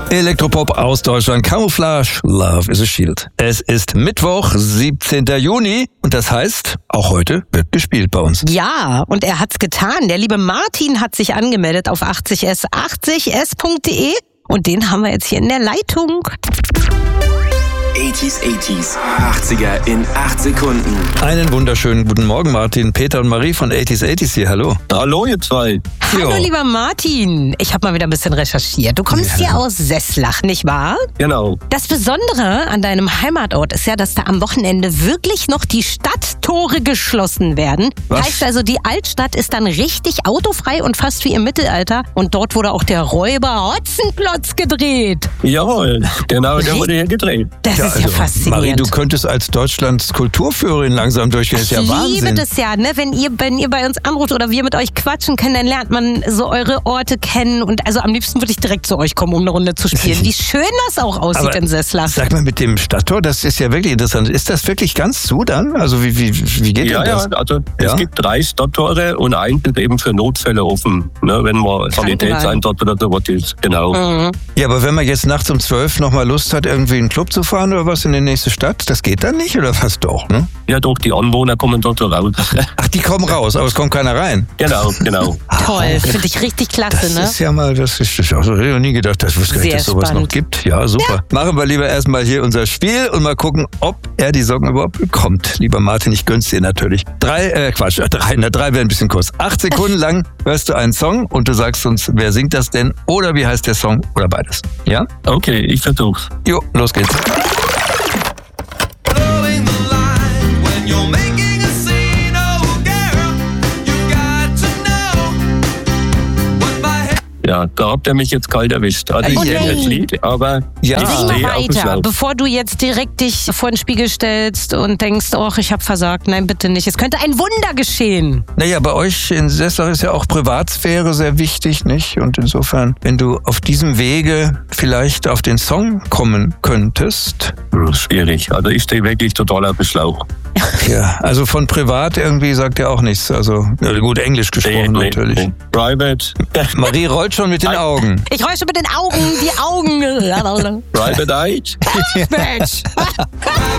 Elektropop aus Deutschland, Camouflage, Love is a Shield. Es ist Mittwoch, 17. Juni und das heißt, auch heute wird gespielt bei uns. Ja, und er hat's getan. Der liebe Martin hat sich angemeldet auf 80s80s.de und den haben wir jetzt hier in der Leitung. 80s, 80er in 8 Sekunden. Einen wunderschönen guten Morgen, Martin, Peter und Marie von 80s hier. Hallo. Hallo, ihr zwei. Hallo, Jo. lieber Martin. Ich habe mal wieder ein bisschen recherchiert. Du kommst hier aus Sesslach, nicht wahr? Genau. Das Besondere an deinem Heimatort ist ja, dass da am Wochenende wirklich noch die Stadttore geschlossen werden. Was? Heißt also, die Altstadt ist dann richtig autofrei und fast wie im Mittelalter. Und dort wurde auch der Räuber Hotzenplotz gedreht. Jawohl, genau, der wurde hier gedreht. Das ist ja faszinierend. Marie, du könntest als Deutschlands Kulturführerin langsam durchgehen. Das ist ja Ich liebe Wahnsinn. das ja, ne? Wenn ihr bei uns anruft oder wir mit euch quatschen können, dann lernt man so eure Orte kennen. Und also am liebsten würde ich direkt zu euch kommen, um eine Runde zu spielen. Wie schön das auch aussieht in Sesslach. Sag mal, mit dem Stadttor, das ist ja wirklich interessant. Ist das wirklich ganz zu dann? Also wie geht Ja, denn das? also Ja? es gibt 3 Stadttore und eins ist eben für Notfälle offen, ne, wenn man Sanitätseinsatz oder sowas ist. Genau. Ja, aber wenn man jetzt nachts um 12 noch mal Lust hat, irgendwie in einen Club zu fahren oder was in die nächste Stadt, das geht dann nicht oder was doch, ne? Ja, doch, die Anwohner kommen dort so raus. Ach, die kommen raus, aber es kommt keiner rein. Genau. Toll, finde ich richtig klasse, Das ne? ist ja mal, das ist also, ich habe nie gedacht, dass es Sehr sowas noch spannend. gibt. Ja, super. Machen wir lieber erstmal hier unser Spiel und mal gucken, ob er die Socken überhaupt bekommt. Lieber Martin, ich gönn's dir natürlich. 3 wäre ein bisschen kurz. 8 Sekunden lang hörst du einen Song und du sagst uns, wer singt das denn oder wie heißt der Song oder beides. Ja? Okay, ich versuch's. Jo, los geht's. Blowing the line when you're making a scene, oh girl, you got to know what my head. Ja, da habt ihr mich jetzt kalt erwischt. Also ich Oh kenne nein. das Lied, aber Ja. ich Sing stehe mal auf dem weiter, Schlauch. bevor du jetzt direkt dich vor den Spiegel stellst und denkst, ach, ich habe versagt. Nein, bitte nicht. Es könnte ein Wunder geschehen. Naja, bei euch in Sesslach ist ja auch Privatsphäre sehr wichtig, nicht? Und insofern, wenn du auf diesem Wege vielleicht auf den Song kommen könntest. Schwierig. Also ich stehe wirklich total auf dem Schlauch. Ja, also von privat irgendwie sagt er auch nichts. Also ja, gut, Englisch gesprochen natürlich. Nee. Private. Marie rollt schon mit den Augen. Ich roll schon mit den Augen, die Augen. Private Eye. Mensch.